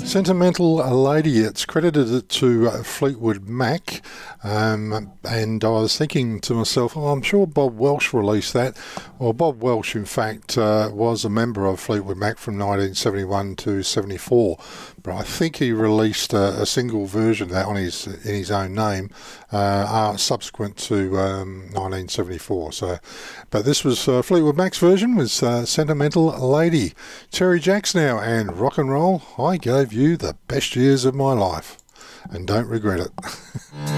Sentimental Lady, it's credited to Fleetwood Mac, and I was thinking to myself, I'm sure Bob Welch released that. Well, Bob Welch, in fact, was a member of Fleetwood Mac from 1971 to 74, but I think he released a single version of that in his own name subsequent to 1974. But this was Fleetwood Mac's version, was Sentimental Lady. Terry Jacks now, and rock and roll. I gave you the best years of my life and don't regret it.